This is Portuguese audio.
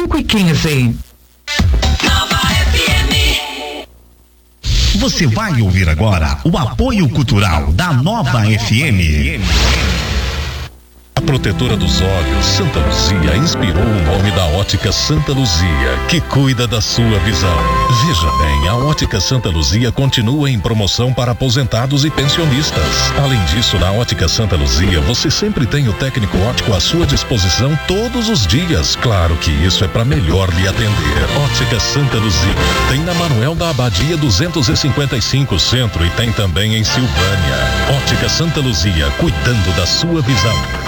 5h15. Nova FM. Você vai ouvir agora o apoio cultural da Nova FM. A protetora dos olhos, Santa Luzia, inspirou o nome da Ótica Santa Luzia, que cuida da sua visão. Veja bem, a Ótica Santa Luzia continua em promoção para aposentados e pensionistas. Além disso, na Ótica Santa Luzia, você sempre tem o técnico óptico à sua disposição todos os dias. Claro que isso é para melhor lhe atender. Ótica Santa Luzia. Tem na Manuel da Abadia 255 Centro e tem também em Silvânia. Ótica Santa Luzia, cuidando da sua visão.